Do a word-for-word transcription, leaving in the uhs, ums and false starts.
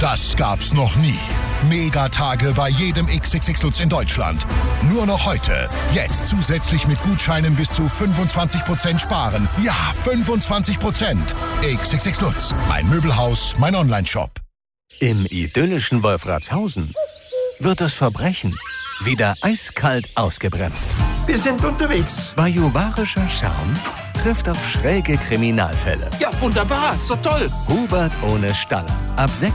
Das gab's noch nie. Megatage bei jedem X X X Lutz in Deutschland. Nur noch heute. Jetzt zusätzlich mit Gutscheinen bis zu fünfundzwanzig Prozent sparen. Ja, fünfundzwanzig Prozent. X X X Lutz. Mein Möbelhaus, mein Onlineshop. Im idyllischen Wolfratshausen wird das Verbrechen wieder eiskalt ausgebremst. Wir sind unterwegs. Bajuwarischer Charme trifft auf schräge Kriminalfälle. Ja, wunderbar. So toll. Hubert ohne Staller. Ab sechs